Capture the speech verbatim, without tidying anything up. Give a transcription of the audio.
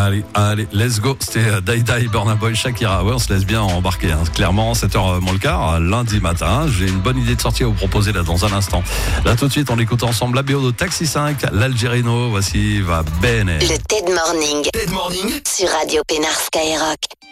Allez, allez, let's go. C'était Die Die, Burna Boy, Shakira. Ouais, on se laisse bien embarquer, hein. Clairement, sept heures moins le quart, lundi matin. J'ai une bonne idée de sortie à vous proposer là dans un instant. Là, tout de suite, on écoute ensemble la B O de Taxi cinq, l'Algerino. Voici Va Bene. Le Dead Morning. Dead Morning Sur Radio Pénard Skyrock.